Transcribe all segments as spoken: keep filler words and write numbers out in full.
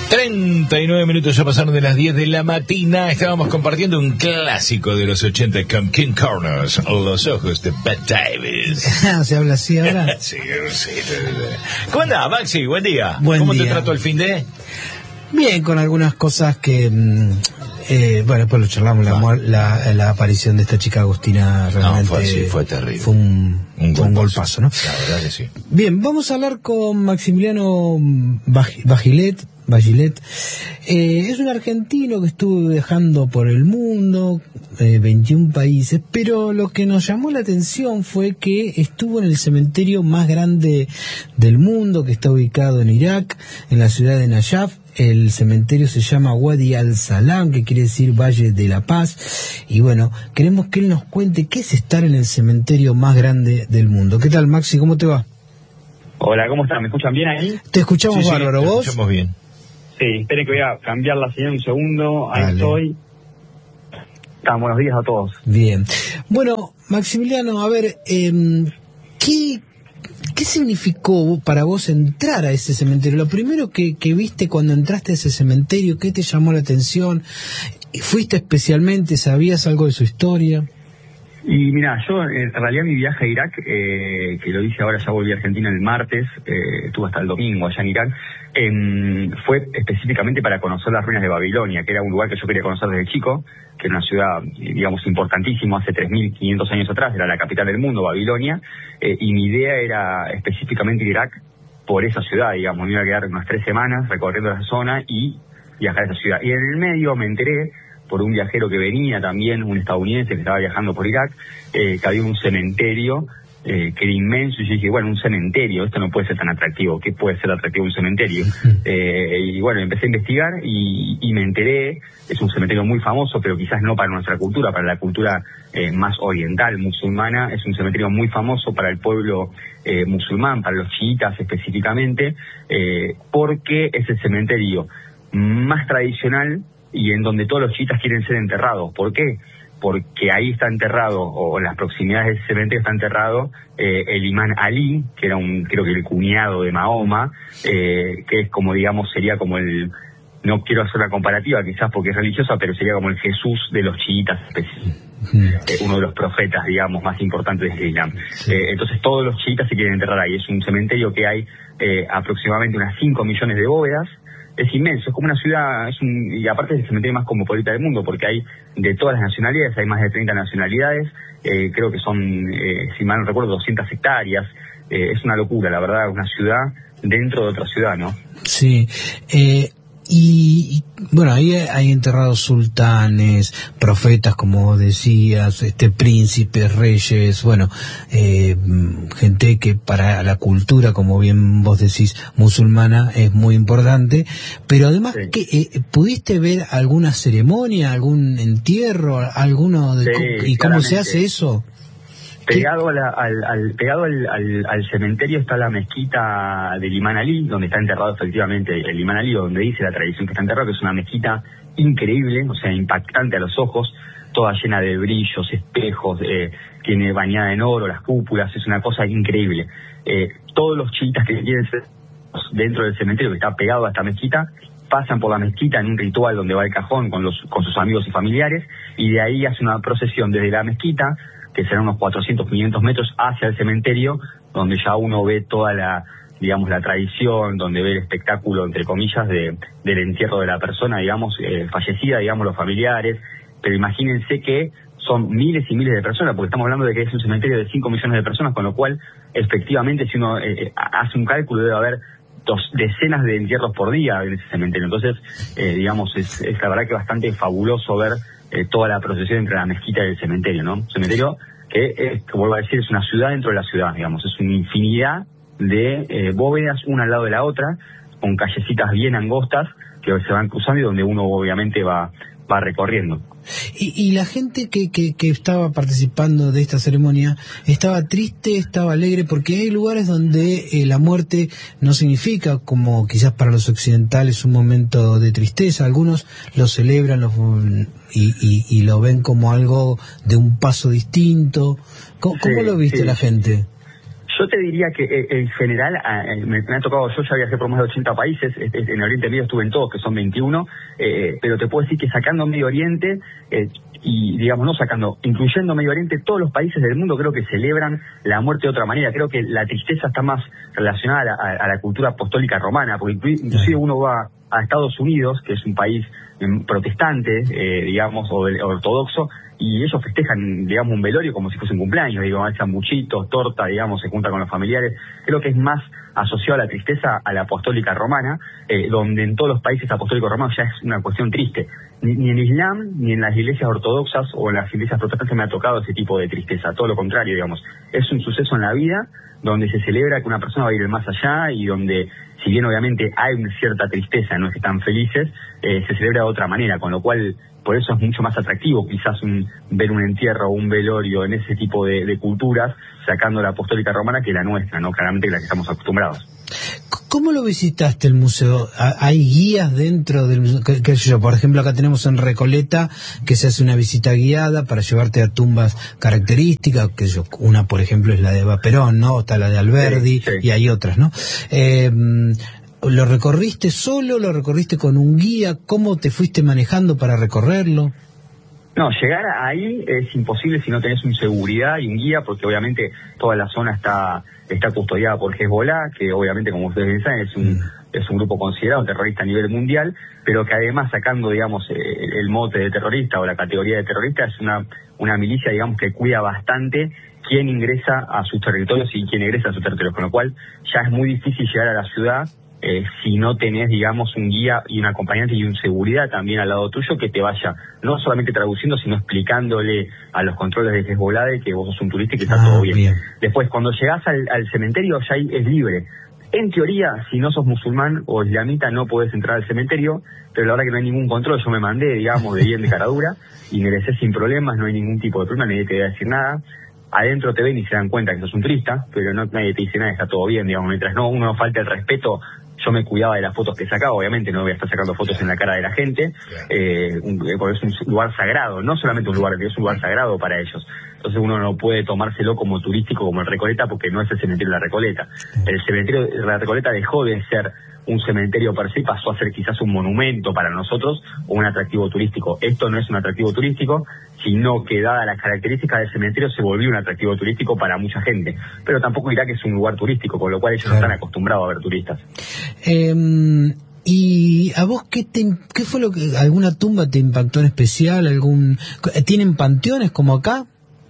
treinta y nueve minutos ya pasaron de las diez de la mañana. Estábamos compartiendo un clásico de los ochenta con King Corners, Los ojos de Bette Davis. ¿Se habla así ahora? Sí, sí. ¿Cómo andás, Maxi? Buen día. Buen ¿Cómo día. te trató el fin de...? Bien, con algunas cosas que... Eh, bueno, después lo charlamos, la, la, la aparición de esta chica Agustina realmente... No, fue así, fue terrible. Fue un, un, fue un golpazo, golpazo, ¿no? La verdad que sí. Bien, vamos a hablar con Maximiliano Bagilet. Bagilet. Eh, es un argentino que estuvo viajando por el mundo, eh, veintiún países, pero lo que nos llamó la atención fue que estuvo en el cementerio más grande del mundo, que está ubicado en Irak, en la ciudad de Nayaf. El cementerio se llama Wadi al-Salam, que quiere decir Valle de la Paz. Y bueno, queremos que él nos cuente qué es estar en el cementerio más grande del mundo. ¿Qué tal, Maxi? ¿Cómo te va? Hola, ¿cómo están? ¿Me escuchan bien ahí? Te escuchamos Sí, bárbaro, sí, te ¿vos? escuchamos bien. Sí, esperen que voy a cambiar la señal un segundo. Ahí Dale. estoy. Están, buenos días a todos. Bien. Bueno, Maximiliano, a ver, eh, ¿qué, ¿qué significó para vos entrar a ese cementerio? Lo primero que, que viste cuando entraste a ese cementerio, ¿qué te llamó la atención? ¿Fuiste especialmente? ¿Sabías algo de su historia? Y mira, yo en realidad mi viaje a Irak, eh, que lo hice ahora, ya volví a Argentina el martes, eh, estuve hasta el domingo allá en Irak, eh, fue específicamente para conocer las ruinas de Babilonia, que era un lugar que yo quería conocer desde chico, que era una ciudad, digamos, importantísima, hace tres mil quinientos años atrás, era la capital del mundo, Babilonia, eh, y mi idea era específicamente Irak por esa ciudad, digamos, me iba a quedar unas tres semanas recorriendo esa zona y viajar a esa ciudad. Y en el medio me enteré, por un viajero que venía también, un estadounidense que estaba viajando por Irak, eh, que había un cementerio eh, que era inmenso, y yo dije, bueno, un cementerio, esto no puede ser tan atractivo, ¿qué puede ser atractivo un cementerio? Eh, y bueno, empecé a investigar y, y me enteré, es un cementerio muy famoso, pero quizás no para nuestra cultura, para la cultura eh, más oriental, musulmana, es un cementerio muy famoso para el pueblo eh, musulmán, para los chiitas específicamente, eh, porque es el cementerio más tradicional y en donde todos los chiitas quieren ser enterrados. ¿Por qué? Porque ahí está enterrado, o en las proximidades del cementerio está enterrado eh, el imán Ali, que era un, creo que el cuñado de Mahoma, eh, que es como, digamos, sería como el, no quiero hacer una comparativa quizás porque es religiosa, pero sería como el Jesús de los chiitas, eh, uno de los profetas, digamos, más importantes del Islam. Sí. Eh, entonces todos los chiitas se quieren enterrar ahí. Es un cementerio que hay eh, aproximadamente unas cinco millones de bóvedas. Es inmenso, es como una ciudad, es un, y aparte es el cementerio más cosmopolita del mundo, porque hay de todas las nacionalidades, hay más de treinta nacionalidades, eh, creo que son, eh, si mal no recuerdo, doscientas hectáreas, eh, es una locura, la verdad, una ciudad dentro de otra ciudad, ¿no? Sí, eh, y, y bueno, ahí hay enterrados sultanes, profetas, como decías, este príncipes, reyes, bueno, eh, gente que para la cultura, como bien vos decís, musulmana, es muy importante, pero además, Sí. que eh, ¿pudiste ver alguna ceremonia, algún entierro, alguno de Sí, cómo- y cómo se claramente. hace eso? Pegado, a la- al, al, pegado al, al, al cementerio está la mezquita del Imán Ali, donde está enterrado efectivamente el Imán Ali, donde dice la tradición que está enterrado, que es una mezquita increíble, o sea, impactante a los ojos, toda llena de brillos, espejos, eh, tiene bañada en oro, las cúpulas, es una cosa increíble. Eh, todos los chiitas que quieren ser dentro del cementerio que está pegado a esta mezquita, pasan por la mezquita en un ritual donde va el cajón con, los, con sus amigos y familiares, y de ahí hace una procesión desde la mezquita, que serán unos cuatrocientos, quinientos metros, hacia el cementerio, donde ya uno ve toda la, digamos, la tradición, donde ve el espectáculo, entre comillas, de, del entierro de la persona, digamos, eh, fallecida, digamos, los familiares. Pero imagínense que son miles y miles de personas, porque estamos hablando de que es un cementerio de cinco millones de personas, con lo cual, efectivamente, si uno eh, hace un cálculo, debe haber dos, decenas de entierros por día en ese cementerio. Entonces, eh, digamos, es, es la verdad que bastante fabuloso ver eh, toda la procesión entre la mezquita y el cementerio, ¿no? Un cementerio que, eh, que vuelvo a decir, es una ciudad dentro de la ciudad, digamos, es una infinidad de eh, bóvedas, una al lado de la otra, con callecitas bien angostas que se van cruzando y donde uno obviamente va va recorriendo. Y, y la gente que, que, que estaba participando de esta ceremonia, ¿estaba triste, estaba alegre? Porque hay lugares donde eh, la muerte no significa, como quizás para los occidentales, un momento de tristeza. Algunos lo celebran lo, y, y, y lo ven como algo de un paso distinto. ¿Cómo, Sí, cómo lo viste sí. la gente? Yo te diría que eh, en general, eh, me, me ha tocado, yo ya viajé por más de ochenta países, eh, en Oriente Medio estuve en todos, que son veintiuno, eh, pero te puedo decir que sacando Medio Oriente, eh, y digamos, no sacando, incluyendo Medio Oriente, todos los países del mundo creo que celebran la muerte de otra manera. Creo que la tristeza está más relacionada a la, a, a la cultura apostólica romana, porque inclusive uno va a Estados Unidos, que es un país eh, protestante, eh, digamos, o de, ortodoxo, y ellos festejan, digamos, un velorio como si fuese un cumpleaños, digo, hay sanguchitos, torta, digamos, se junta con los familiares. Creo que es más asociado a la tristeza a la apostólica romana, eh, donde en todos los países apostólicos romanos ya es una cuestión triste. Ni, ni en Islam, ni en las iglesias ortodoxas o en las iglesias protestantes me ha tocado ese tipo de tristeza, todo lo contrario, digamos. Es un suceso en la vida donde se celebra que una persona va a ir más allá y donde, si bien obviamente hay una cierta tristeza, no es que están felices, eh, se celebra de otra manera, con lo cual por eso es mucho más atractivo quizás un, ver un entierro o un velorio en ese tipo de, de culturas, sacando la apostólica romana, que la nuestra, no claramente la que estamos acostumbrados. ¿Cómo lo visitaste el museo? ¿Hay guías dentro del museo? ¿Qué, qué sé yo? Por ejemplo, acá tenemos en Recoleta que se hace una visita guiada para llevarte a tumbas características, que yo, una por ejemplo es la de Eva Perón, ¿no? Está la de Alberdi, sí, sí. Y hay otras, ¿no? Eh, ¿Lo recorriste solo? ¿Lo recorriste con un guía? ¿Cómo te fuiste manejando para recorrerlo? No, llegar ahí es imposible si no tenés un seguridad y un guía, porque obviamente toda la zona está está custodiada por Hezbollah, que obviamente, como ustedes saben, es un, es un grupo considerado terrorista a nivel mundial, pero que además, sacando, digamos, el, el mote de terrorista o la categoría de terrorista, es una, una milicia, digamos, que cuida bastante quién ingresa a sus territorios y quién ingresa a sus territorios, con lo cual ya es muy difícil llegar a la ciudad Eh, si no tenés, digamos, un guía y un acompañante y un seguridad también al lado tuyo que te vaya no solamente traduciendo, sino explicándole a los controles de Hezbollah de que vos sos un turista y que está ah, todo bien. bien. Después, cuando llegás al, al cementerio, ya ahí es libre. En teoría, si no sos musulmán o islamita, no podés entrar al cementerio, pero la verdad que no hay ningún control. Yo me mandé, digamos, de bien de cara dura, ingresé sin problemas, no hay ningún tipo de problema, nadie te va a decir nada. Adentro te ven y se dan cuenta que sos un turista, pero no nadie te dice nada, está todo bien, digamos, mientras no uno falte el respeto. Yo me cuidaba de las fotos que sacaba, obviamente no voy a estar sacando fotos en la cara de la gente, eh, un, porque es un lugar sagrado, no solamente un lugar, es un lugar sagrado para ellos. Entonces uno no puede tomárselo como turístico, como el Recoleta, porque no es el cementerio de la Recoleta. El cementerio de la Recoleta dejó de ser un cementerio per se, pasó a ser quizás un monumento para nosotros o un atractivo turístico. Esto no es un atractivo turístico, sino que dada las características del cementerio se volvió un atractivo turístico para mucha gente. Pero tampoco Irak es un lugar turístico, con lo cual ellos claro. no están acostumbrados a ver turistas. Eh, ¿Y a vos qué, te, qué fue lo que, alguna tumba te impactó en especial? algún ¿Tienen panteones como acá?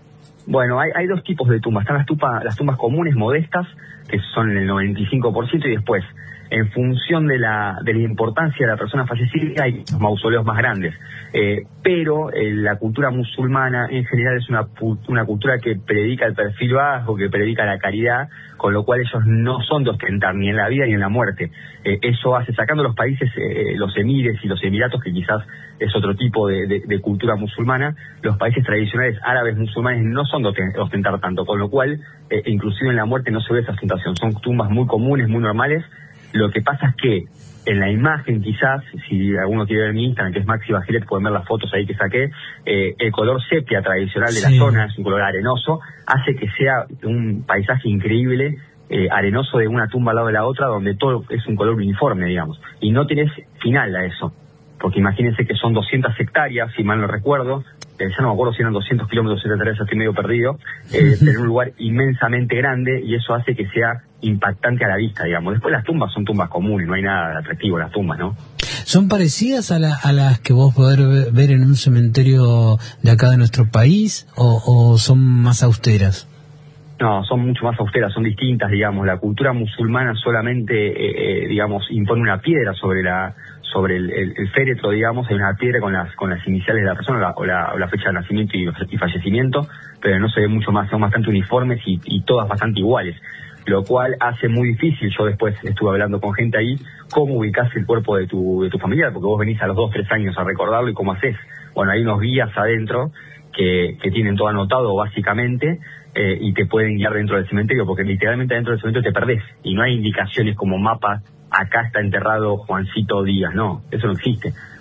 Bueno, hay, hay dos tipos de tumbas. Están las, tupa, las tumbas comunes, modestas, que son el noventa y cinco por ciento, y después, en función de la de la importancia de la persona fallecida, hay mausoleos más grandes. Eh, pero eh, la cultura musulmana en general es una, una cultura que predica el perfil bajo, que predica la caridad, con lo cual ellos no son de ostentar ni en la vida ni en la muerte. Eh, eso hace, sacando los países, eh, los emires y los emiratos, que quizás es otro tipo de, de, de cultura musulmana, los países tradicionales árabes musulmanes no son de ostentar tanto, con lo cual, eh, inclusive en la muerte no se ve esa ostentación. Son tumbas muy comunes, muy normales. Lo que pasa es que en la imagen, quizás, si alguno quiere ver mi Instagram, que es Maxi Bajilet, pueden ver las fotos ahí que saqué, eh, el color sepia tradicional de sí. la zona, es un color arenoso, hace que sea un paisaje increíble, eh, arenoso de una tumba al lado de la otra, donde todo es un color uniforme, digamos, y no tenés final a eso, porque imagínense que son doscientas hectáreas, si mal no recuerdo, eh, ya no me acuerdo si eran doscientos kilómetros de hectáreas, estoy medio perdido, eh, en un lugar inmensamente grande, y eso hace que sea impactante a la vista, digamos. Después las tumbas son tumbas comunes, no hay nada de atractivo en las tumbas, ¿no? ¿Son parecidas a, la, a las que vos podés ver en un cementerio de acá de nuestro país o, o son más austeras? No, son mucho más austeras, son distintas, digamos. La cultura musulmana solamente, eh, eh, digamos, impone una piedra sobre la sobre el, el, el féretro, digamos, hay una piedra con las con las iniciales de la persona la, o, la, o la fecha de nacimiento y, y fallecimiento, pero no se ve mucho más, son bastante uniformes y, y todas bastante iguales, lo cual hace muy difícil. Yo después estuve hablando con gente ahí, cómo ubicás el cuerpo de tu de tu familiar, porque vos venís a los dos, tres años a recordarlo y cómo haces. Bueno, hay unos guías adentro que, que tienen todo anotado básicamente, eh, y te pueden guiar dentro del cementerio, porque literalmente dentro del cementerio te perdés y no hay indicaciones como mapa, acá está enterrado Juancito Díaz, no, eso no existe.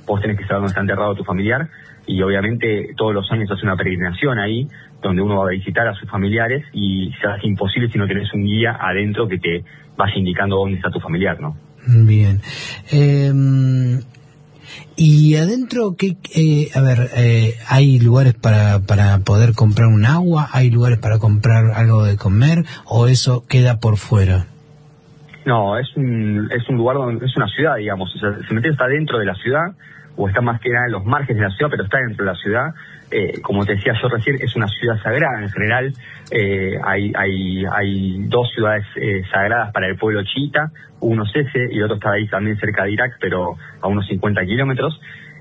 vos tenés que saber dónde está enterrado tu familiar, y obviamente todos los años hace una peregrinación ahí, donde uno va a visitar a sus familiares, y se hace imposible si no tenés un guía adentro que te vaya indicando dónde está tu familiar, ¿no? Bien. Eh, y adentro, ¿qué, eh, a ver, eh, ¿hay lugares para, para poder comprar un agua? ¿Hay lugares para comprar algo de comer? ¿O eso queda por fuera? No, es un, es un lugar donde es una ciudad, digamos. O sea, el cementerio está dentro de la ciudad, o está más que nada en los márgenes de la ciudad, pero está dentro de la ciudad. Eh, como te decía yo recién, es una ciudad sagrada en general. Eh, hay, hay, hay dos ciudades eh, sagradas para el pueblo chiita, uno es ese y el otro está ahí también cerca de Irak, pero a unos cincuenta kilómetros.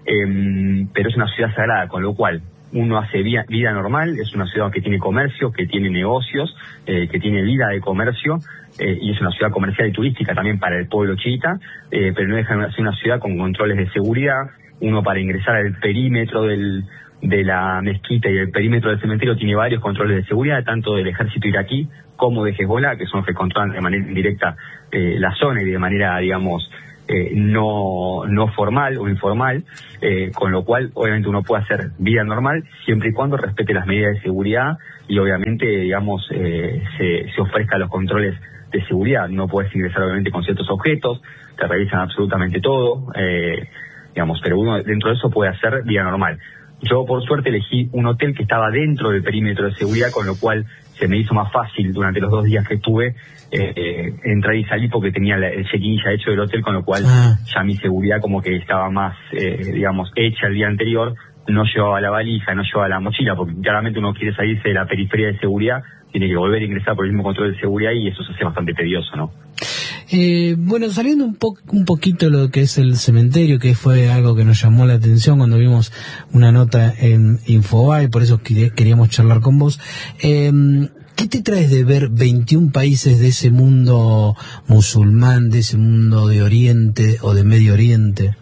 Eh, pero es una ciudad sagrada, con lo cual uno hace vida, vida normal, es una ciudad que tiene comercio, que tiene negocios, eh, que tiene vida de comercio, eh, y es una ciudad comercial y turística también para el pueblo chiita, eh, pero no deja de ser una ciudad con controles de seguridad. Uno, para ingresar al perímetro del, de la mezquita y el perímetro del cementerio, tiene varios controles de seguridad, tanto del ejército iraquí como de Hezbollah, que son los que controlan de manera indirecta eh, la zona y de manera, digamos, eh, no no formal o informal, eh, con lo cual obviamente uno puede hacer vida normal siempre y cuando respete las medidas de seguridad y obviamente, digamos, eh, se, se ofrezca los controles de seguridad. No puedes ingresar obviamente con ciertos objetos, te revisan absolutamente todo, eh, digamos, pero uno dentro de eso puede hacer vida normal. Yo, por suerte, elegí un hotel que estaba dentro del perímetro de seguridad, con lo cual se me hizo más fácil durante los dos días que estuve eh, eh, entrar y salir, porque tenía la, el check-in ya hecho del hotel, con lo cual ah. ya mi seguridad como que estaba más, eh, digamos, hecha el día anterior. No llevaba la valija, no llevaba la mochila, porque claramente uno quiere salirse de la periferia de seguridad, tiene que volver a ingresar por el mismo control de seguridad y eso se hace bastante tedioso, ¿no? Eh, bueno, saliendo un, po un poquito lo que es el cementerio, que fue algo que nos llamó la atención cuando vimos una nota en Infobae, por eso queríamos charlar con vos. Eh, ¿Qué te traes de ver veintiún países de ese mundo musulmán, de ese mundo de Oriente o de Medio Oriente?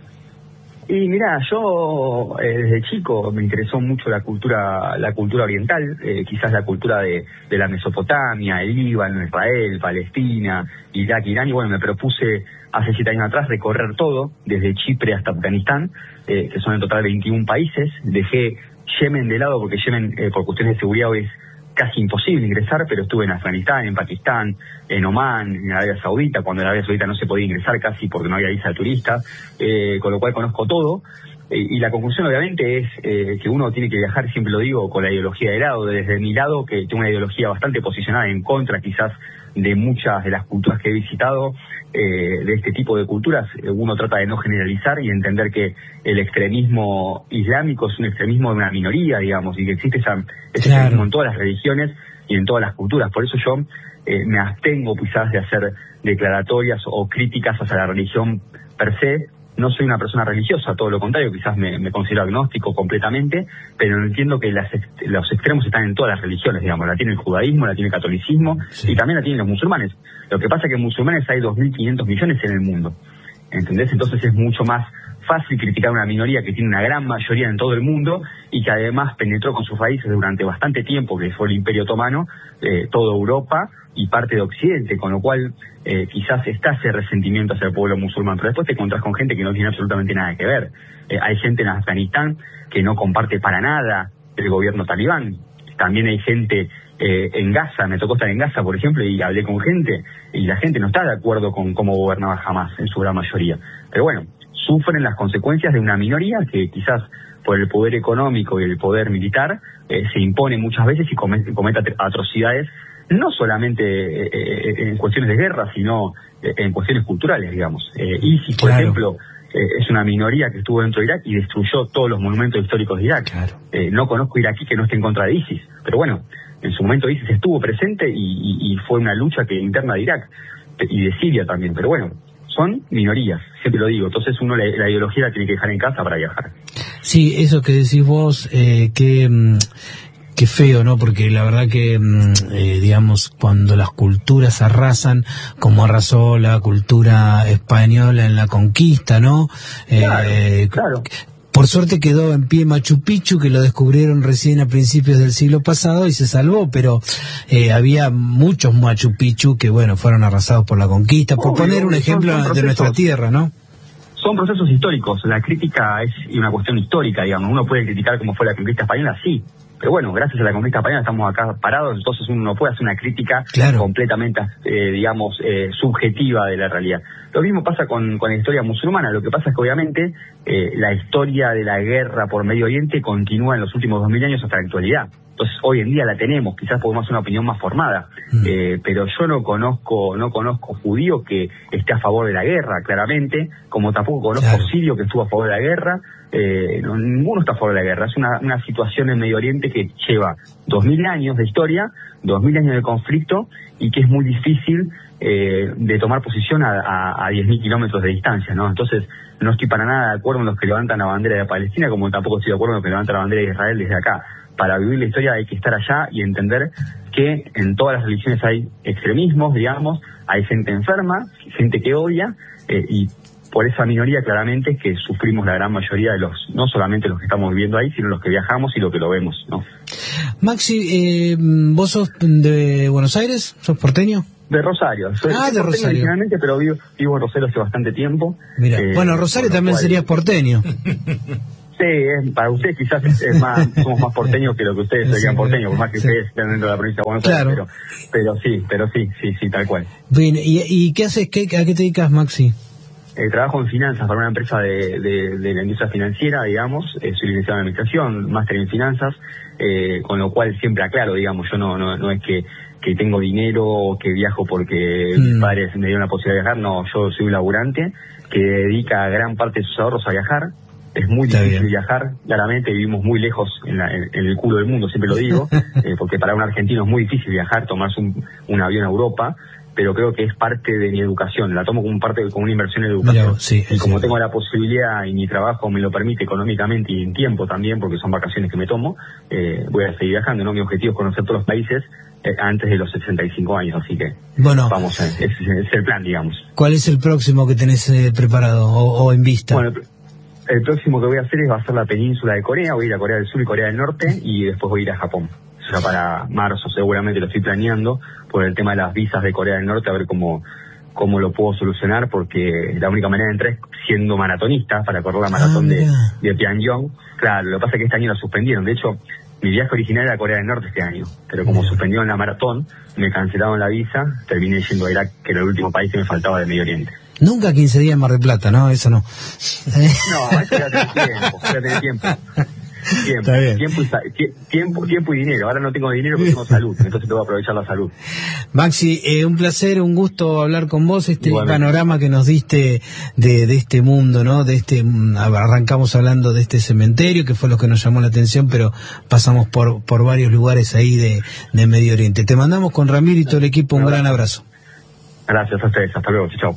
Y mira, yo eh, desde chico me interesó mucho la cultura la cultura oriental, eh, quizás la cultura de, de la Mesopotamia, el Líbano, Israel, Palestina, Irak, Irán, y bueno, me propuse hace siete años atrás recorrer todo, desde Chipre hasta Afganistán, eh, que son en total veintiún países. Dejé Yemen de lado porque Yemen, eh, por cuestiones de seguridad, hoy es casi imposible ingresar, pero estuve en Afganistán, en Pakistán, en Omán, en Arabia Saudita, cuando en Arabia Saudita no se podía ingresar casi porque no había visa de turista, eh, con lo cual conozco todo, eh, y la conclusión obviamente es eh, que uno tiene que viajar, siempre lo digo, con la ideología de lado. Desde mi lado, que tengo una ideología bastante posicionada en contra quizás de muchas de las culturas que he visitado, eh, de este tipo de culturas, uno trata de no generalizar y entender que el extremismo islámico es un extremismo de una minoría, digamos, y que existe esa, ese claro. extremismo en todas las religiones y en todas las culturas. Por eso yo eh, me abstengo quizás de hacer declaratorias o críticas hacia la religión per se. No soy una persona religiosa, todo lo contrario, quizás me, me considero agnóstico completamente, pero entiendo que las, los extremos están en todas las religiones, digamos. La tiene el judaísmo, la tiene el catolicismo, sí. y también la tienen los musulmanes. Lo que pasa es que en musulmanes hay dos mil quinientos millones en el mundo, ¿entendés? Entonces es mucho más fácil criticar a una minoría que tiene una gran mayoría en todo el mundo y que además penetró con sus raíces durante bastante tiempo, que fue el Imperio Otomano, eh, toda Europa y parte de Occidente, con lo cual eh, quizás está ese resentimiento hacia el pueblo musulmán, pero después te encontrás con gente que no tiene absolutamente nada que ver. Eh, hay gente en Afganistán que no comparte para nada el gobierno talibán. También hay gente eh, en Gaza, me tocó estar en Gaza, por ejemplo, y hablé con gente, y la gente no está de acuerdo con cómo gobernaba Hamás en su gran mayoría. Pero bueno, sufren las consecuencias de una minoría que quizás por el poder económico y el poder militar eh, se impone muchas veces y comete, comete atrocidades, no solamente eh, eh, en cuestiones de guerra, sino eh, en cuestiones culturales, digamos. Eh, ISIS, por claro. ejemplo, eh, es una minoría que estuvo dentro de Irak y destruyó todos los monumentos históricos de Irak. Claro. Eh, no conozco iraquí que no esté en contra de ISIS, pero bueno, en su momento ISIS estuvo presente y, y, y fue una lucha que interna de Irak y de Siria también, pero bueno, son minorías, siempre lo digo. Entonces uno la, la ideología la tiene que dejar en casa para viajar. Sí, eso que decís vos, eh, que... Mm... Qué feo, ¿no? Porque la verdad que, eh, digamos, cuando las culturas arrasan, como arrasó la cultura española en la conquista, ¿no? Claro, eh, claro. Por suerte quedó en pie Machu Picchu, que lo descubrieron recién a principios del siglo pasado y se salvó, pero eh, había muchos Machu Picchu que, bueno, fueron arrasados por la conquista, por Obvio, poner un ejemplo son, son de nuestra tierra, ¿no? son procesos históricos. La crítica es una cuestión histórica, digamos. Uno puede criticar cómo fue la conquista española, sí. Pero bueno, gracias a la conquista española estamos acá parados, entonces uno no puede hacer una crítica claro. completamente, eh, digamos, eh, subjetiva de la realidad. Lo mismo pasa con, con la historia musulmana. Lo que pasa es que obviamente eh, la historia de la guerra por Medio Oriente continúa en los últimos dos mil años hasta la actualidad. Entonces hoy en día la tenemos, quizás podemos hacer una opinión más formada, mm. eh, pero yo no conozco no conozco judío que esté a favor de la guerra, claramente, como tampoco conozco claro. sirio que estuvo a favor de la guerra, eh, no, ninguno está a favor de la guerra. Es una, una situación en Medio Oriente que lleva dos mil años de historia, dos mil años de conflicto, y que es muy difícil eh, de tomar posición a, a, a diez mil kilómetros de distancia, ¿no? Entonces no estoy para nada de acuerdo en los que levantan la bandera de Palestina, como tampoco estoy de acuerdo en los que levantan la bandera de Israel desde acá. Para vivir la historia hay que estar allá y entender que en todas las religiones hay extremismos, digamos, hay gente enferma, gente que odia, eh, y por esa minoría claramente es que sufrimos la gran mayoría de los, no solamente los que estamos viviendo ahí, sino los que viajamos y los que lo vemos, ¿no? Maxi, eh, ¿vos sos de Buenos Aires? ¿Sos porteño? De Rosario. Soy ah, de Rosario. Originalmente, pero vivo, vivo en Rosario hace bastante tiempo. Mira, eh, bueno, Rosario también cual... sería porteño. Sí, es, para ustedes quizás es más, somos más porteños que lo que ustedes serían sí, porteños, por más que sí. ustedes estén dentro de la provincia de Buenos Aires, claro. pero, pero sí, pero sí, sí, sí, tal cual. Bien, ¿y, y qué haces? ¿Qué, ¿A qué te dedicas, Maxi? Eh, trabajo en finanzas para una empresa de, de, de la industria financiera, digamos, eh, soy licenciado en administración, máster en finanzas, eh, con lo cual siempre aclaro, digamos, yo no, no, no es que que tengo dinero o que viajo porque mm. mis padres me dieron la posibilidad de viajar, no, yo soy un laburante que dedica gran parte de sus ahorros a viajar. Es muy Está difícil bien. viajar, claramente vivimos muy lejos en, la, en, en el culo del mundo, siempre lo digo, eh, porque para un argentino es muy difícil viajar, tomarse un, un avión a Europa, pero creo que es parte de mi educación, la tomo como parte como una inversión en educación. Mirá, sí, y como sí. tengo la posibilidad y mi trabajo me lo permite económicamente y en tiempo también, porque son vacaciones que me tomo, eh, voy a seguir viajando, ¿no? Mi objetivo es conocer todos los países eh, antes de los sesenta y cinco años, así que bueno, vamos, a, ese es el plan, digamos. ¿Cuál es el próximo que tenés eh, preparado o, o en vista? Bueno, el próximo que voy a hacer es va a ser la península de Corea, voy a ir a Corea del Sur y Corea del Norte y después voy a ir a Japón. Ya para marzo seguramente lo estoy planeando por el tema de las visas de Corea del Norte, a ver cómo cómo lo puedo solucionar, porque la única manera de entrar es siendo maratonista para correr la maratón ah, de, de Pyongyang. Claro, lo que pasa es que este año la suspendieron. De hecho, mi viaje original era a Corea del Norte este año, pero como suspendieron la maratón, me cancelaron la visa, terminé yendo a Irak, que era el último país que me faltaba de Medio Oriente. Nunca quince días en Mar del Plata, ¿no? Eso no. No, eso ya tiene tiempo, ya tiene tiempo. Tiempo, tiempo, y, tiempo, tiempo y dinero. Ahora no tengo dinero, pero tengo salud, entonces tengo que aprovechar la salud. Maxi, eh, un placer, un gusto hablar con vos, este Igualmente. panorama que nos diste de, de este mundo, ¿no? De este, arrancamos hablando de este cementerio, que fue lo que nos llamó la atención, pero pasamos por, por varios lugares ahí de, de Medio Oriente. Te mandamos con Ramiro y todo el equipo un gran abrazo. Gracias a ustedes, hasta luego, chao.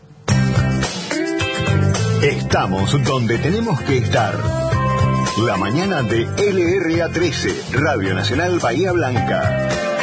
Estamos donde tenemos que estar. La mañana de L R A trece, Radio Nacional Bahía Blanca.